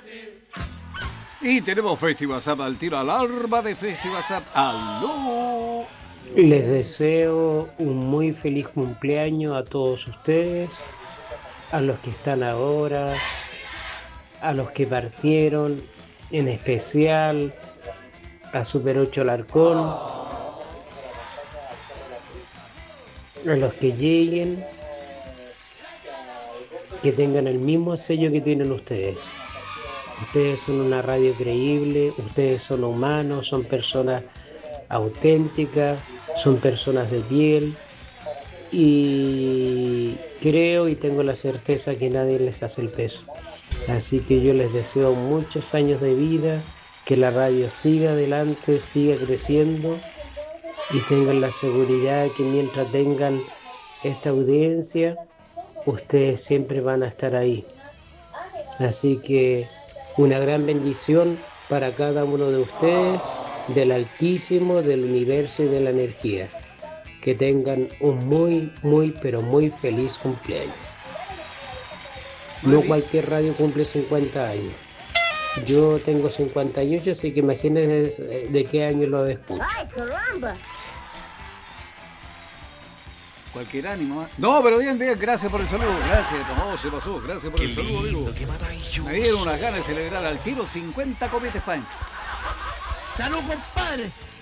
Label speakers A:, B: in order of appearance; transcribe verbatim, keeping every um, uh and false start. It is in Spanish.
A: Y tenemos FestiWhatsApp al tiro, alarma de FestiWhatsApp. ¡Aló!
B: Les deseo un muy feliz cumpleaños a todos ustedes, a los que están ahora, a los que partieron, en especial a Super ocho Alarcón, a los que lleguen, que tengan el mismo sello que tienen ustedes. Ustedes son una radio creíble, ustedes son humanos, son personas auténticas, son personas de piel y creo y tengo la certeza que nadie les hace el peso. Así que yo les deseo muchos años de vida, que la radio siga adelante, siga creciendo y tengan la seguridad que mientras tengan esta audiencia, ustedes siempre van a estar ahí. Así que una gran bendición para cada uno de ustedes, del Altísimo, del Universo y de la energía. Que tengan un muy, muy, pero muy feliz cumpleaños. No cualquier radio cumple cincuenta años. Yo tengo cincuenta y ocho, así que imagínense de qué año lo escucho.
C: ¡Ay, caramba!
A: Cualquier ánimo, ¿eh? No, pero bien, bien, gracias por el saludo. Gracias, no, se pasó. Gracias por el saludo, amigo. Me dieron unas ganas de celebrar al tiro cincuenta copetes pancho.
C: ¡Salud, compadre!